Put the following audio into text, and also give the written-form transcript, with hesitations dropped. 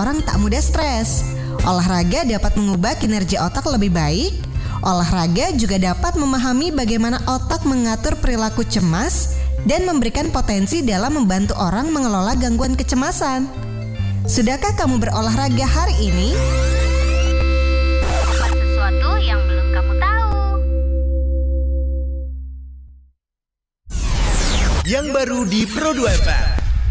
orang tak mudah stres. Olahraga dapat mengubah kinerja otak lebih baik. Olahraga juga dapat memahami bagaimana otak mengatur perilaku cemas dan memberikan potensi dalam membantu orang mengelola gangguan kecemasan. Sudahkah kamu berolahraga hari ini? Sesuatu yang belum kamu tahu. Yang baru di Pro 2 FM.